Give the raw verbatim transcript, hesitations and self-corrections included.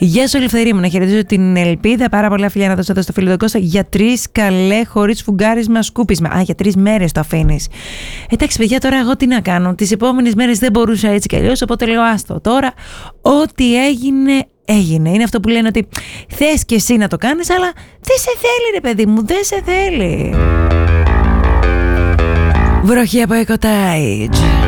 Γεια σου Ελευθερία μου, να χαιρετήσω την Ελπίδα. Πάρα πολλά φιλιά να δώσω εδώ στο φίλο του Κώστα. Για τρεις καλέ, χωρίς φουγγάρισμα, σκούπισμα. Α, για τρεις μέρες το αφήνεις. Εντάξει, παιδιά, τώρα εγώ τι να κάνω. Τις επόμενες μέρες δεν μπορούσα έτσι κι αλλιώς, οπότε λέω άστο. Τώρα, ό,τι έγινε, έγινε. Είναι αυτό που λένε ότι θες και εσύ να το κάνεις, αλλά δεν σε θέλει, ρε παιδί μου, δεν σε θέλει. Βροχή από Eco Tage.